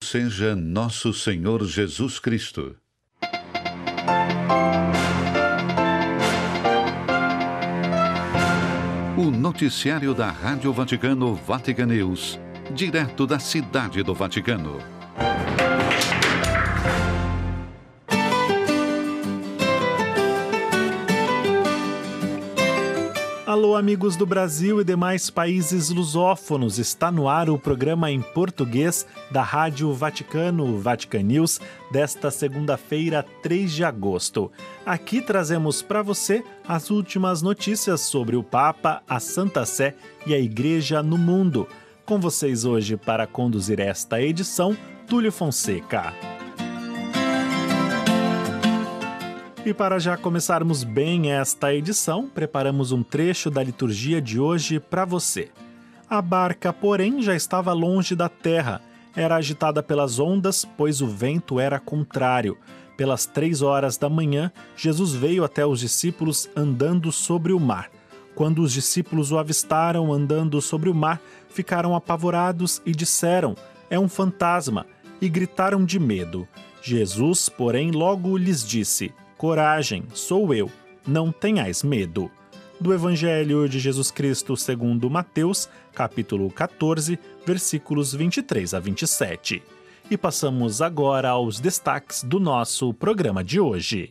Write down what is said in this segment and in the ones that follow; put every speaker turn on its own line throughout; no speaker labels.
Seja nosso Senhor Jesus Cristo. O noticiário da Rádio Vaticano, Vatican News, direto da Cidade do Vaticano.
Alô, amigos do Brasil e demais países lusófonos, está no ar o programa em português da Rádio Vaticano, Vatican News, desta segunda-feira, 3 de agosto. Aqui trazemos para você as últimas notícias sobre o Papa, a Santa Sé e a Igreja no mundo. Com vocês hoje para conduzir esta edição, Túlio Fonseca. E para já começarmos bem esta edição, preparamos um trecho da liturgia de hoje para você. A barca, porém, já estava longe da terra. Era agitada pelas ondas, pois o vento era contrário. Pelas 3 horas da manhã, Jesus veio até os discípulos andando sobre o mar. Quando os discípulos o avistaram andando sobre o mar, ficaram apavorados e disseram: "É um fantasma!" e gritaram de medo. Jesus, porém, logo lhes disse: "Coragem, sou eu, não tenhais medo." Do Evangelho de Jesus Cristo segundo Mateus, capítulo 14, versículos 23 a 27. E passamos agora aos destaques do nosso programa de hoje.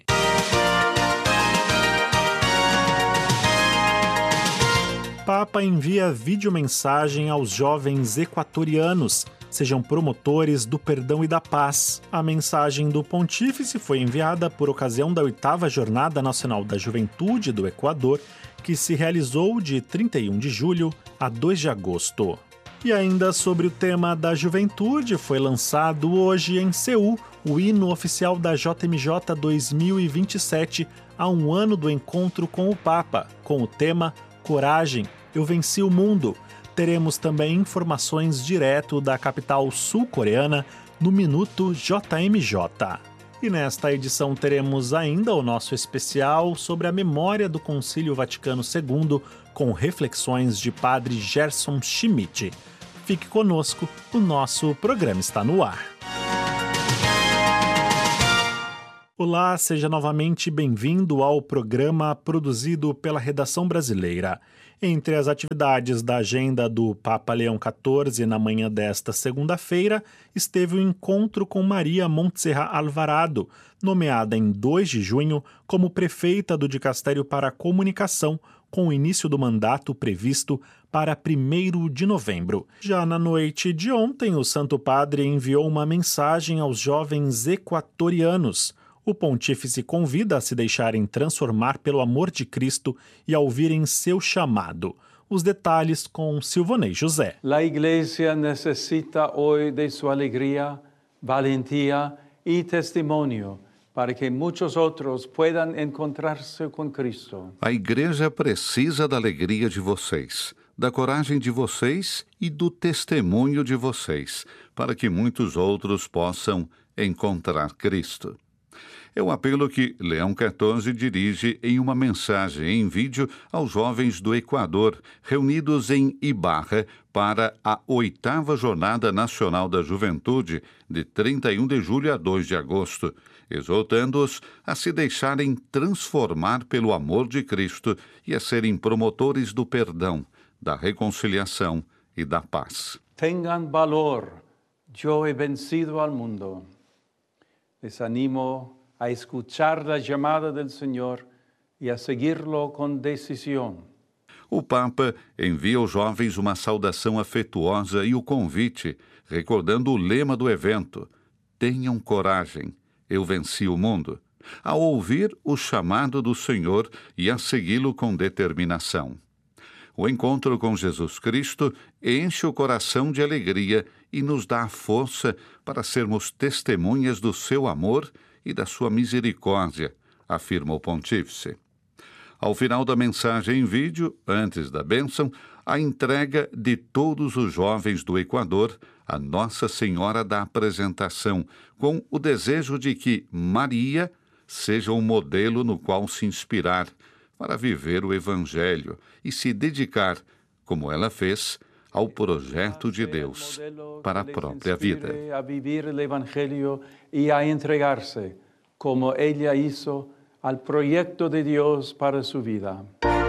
Papa envia videomensagem aos jovens equatorianos. Sejam promotores do perdão e da paz. A mensagem do Pontífice foi enviada por ocasião da 8ª Jornada Nacional da Juventude do Equador, que se realizou de 31 de julho a 2 de agosto. E ainda sobre o tema da juventude, foi lançado hoje em Seul o hino oficial da JMJ 2027, a um ano do encontro com o Papa, com o tema Coragem, eu venci o mundo. Teremos também informações direto da capital sul-coreana no Minuto JMJ. E nesta edição teremos ainda o nosso especial sobre a memória do Concílio Vaticano II, com reflexões de Padre Gerson Schmidt. Fique conosco, o nosso programa está no ar. Olá, seja novamente bem-vindo ao programa produzido pela Redação Brasileira. Entre as atividades da agenda do Papa Leão XIV na manhã desta segunda-feira, esteve o encontro com Maria Montserrat Alvarado, nomeada em 2 de junho como prefeita do Dicastério para a Comunicação, com o início do mandato previsto para 1º de novembro. Já na noite de ontem, o Santo Padre enviou uma mensagem aos jovens equatorianos. O Pontífice convida a se deixarem transformar pelo amor de Cristo e a ouvirem seu chamado. Os detalhes com Silvonei José.
A Igreja necessita hoje de sua alegria, valentia e testemunho, para que muitos outros possam encontrar-se com Cristo.
A Igreja precisa da alegria de vocês, da coragem de vocês e do testemunho de vocês, para que muitos outros possam encontrar Cristo. É um apelo que Leão XIV dirige em uma mensagem em vídeo aos jovens do Equador, reunidos em Ibarra para a 8ª Jornada Nacional da Juventude, de 31 de julho a 2 de agosto, exortando-os a se deixarem transformar pelo amor de Cristo e a serem promotores do perdão, da reconciliação e da paz.
Tenham valor, eu he vencido al mundo. Les animo a escuchar a chamada do Senhor e a seguir-lo com decisão.
O Papa envia aos jovens uma saudação afetuosa e o convite, recordando o lema do evento: "Tenham coragem, eu venci o mundo", ao ouvir o chamado do Senhor e a segui-lo com determinação. O encontro com Jesus Cristo enche o coração de alegria e nos dá a força para sermos testemunhas do seu amor e da sua misericórdia, afirma o Pontífice. Ao final da mensagem em vídeo, antes da bênção, a entrega de todos os jovens do Equador a Nossa Senhora da Apresentação, com o desejo de que Maria seja um modelo no qual se inspirar para viver o Evangelho e se dedicar, como ela fez, ao projeto de Deus para a própria vida.
A viver o Evangelho e a entregar-se, como ela hizo, ao projeto de Deus para sua vida.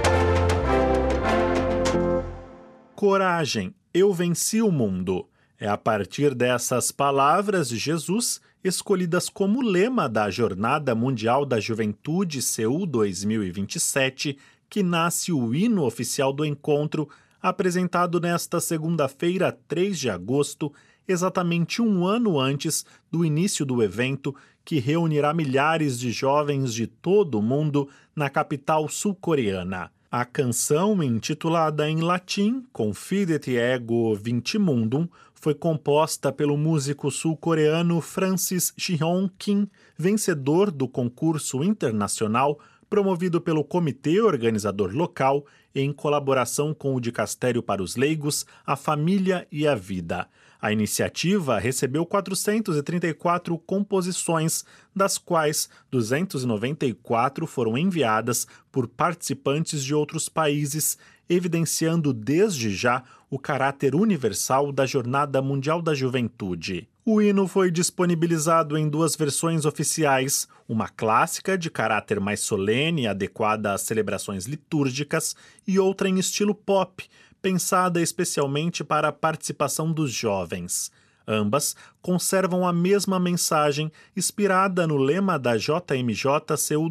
Coragem, eu venci o mundo. É a partir dessas palavras de Jesus, escolhidas como lema da Jornada Mundial da Juventude Seul 2027, que nasce o hino oficial do encontro, apresentado nesta segunda-feira, 3 de agosto, exatamente um ano antes do início do evento, que reunirá milhares de jovens de todo o mundo na capital sul-coreana. A canção, intitulada em latim Confidet Ego Vinci Mundum, foi composta pelo músico sul-coreano Francis Jeong Kim, vencedor do concurso internacional promovido pelo comitê organizador local em colaboração com o Dicastério para os Leigos, a Família e a Vida. A iniciativa recebeu 434 composições, das quais 294 foram enviadas por participantes de outros países, evidenciando desde já o caráter universal da Jornada Mundial da Juventude. O hino foi disponibilizado em 2 versões oficiais, uma clássica de caráter mais solene, adequada às celebrações litúrgicas, e outra em estilo pop, pensada especialmente para a participação dos jovens. Ambas conservam a mesma mensagem, inspirada no lema da JMJ Seul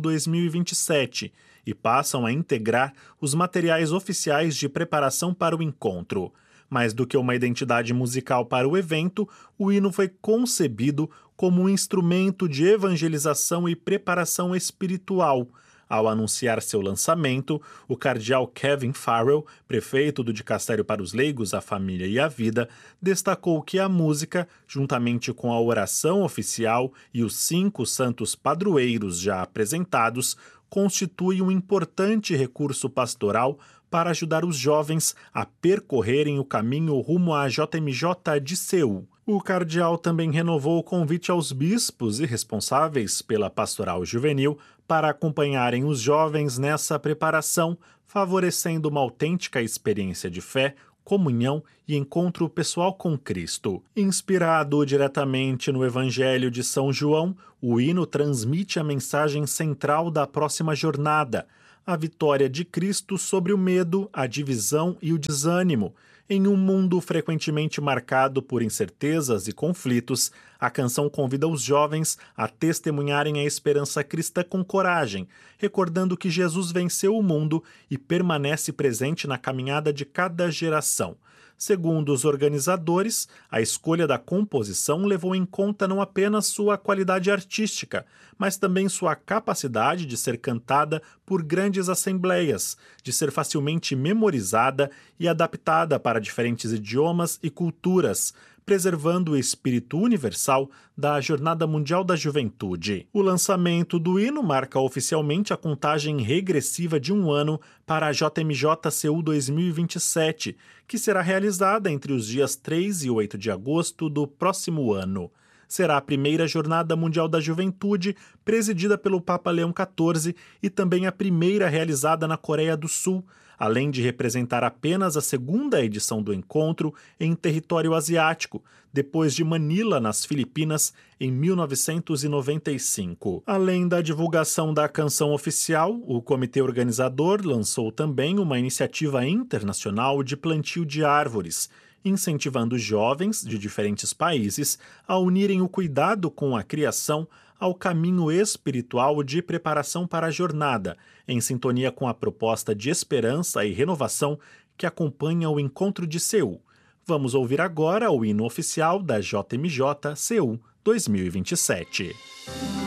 2027, e passam a integrar os materiais oficiais de preparação para o encontro. Mais do que uma identidade musical para o evento, o hino foi concebido como um instrumento de evangelização e preparação espiritual. Ao anunciar seu lançamento, o cardeal Kevin Farrell, prefeito do Dicastério para os Leigos, a Família e a Vida, destacou que a música, juntamente com a oração oficial e os 5 santos padroeiros já apresentados, constitui um importante recurso pastoral para ajudar os jovens a percorrerem o caminho rumo à JMJ de Seul. O cardeal também renovou o convite aos bispos e responsáveis pela pastoral juvenil para acompanharem os jovens nessa preparação, favorecendo uma autêntica experiência de fé, comunhão e encontro pessoal com Cristo. Inspirado diretamente no Evangelho de São João, o hino transmite a mensagem central da próxima jornada, a vitória de Cristo sobre o medo, a divisão e o desânimo. Em um mundo frequentemente marcado por incertezas e conflitos, a canção convida os jovens a testemunharem a esperança cristã com coragem, recordando que Jesus venceu o mundo e permanece presente na caminhada de cada geração. Segundo os organizadores, a escolha da composição levou em conta não apenas sua qualidade artística, mas também sua capacidade de ser cantada por grandes assembleias, de ser facilmente memorizada e adaptada para diferentes idiomas e culturas, preservando o espírito universal da Jornada Mundial da Juventude. O lançamento do hino marca oficialmente a contagem regressiva de um ano para a JMJ Seul 2027, que será realizada entre os dias 3 e 8 de agosto do próximo ano. Será a primeira Jornada Mundial da Juventude, presidida pelo Papa Leão XIV, e também a primeira realizada na Coreia do Sul, além de representar apenas a 2ª edição do encontro em território asiático, depois de Manila, nas Filipinas, em 1995. Além da divulgação da canção oficial, o comitê organizador lançou também uma iniciativa internacional de plantio de árvores, incentivando jovens de diferentes países a unirem o cuidado com a criação ao caminho espiritual de preparação para a jornada, em sintonia com a proposta de esperança e renovação que acompanha o encontro de Seul. Vamos ouvir agora o hino oficial da JMJ Seul 2027.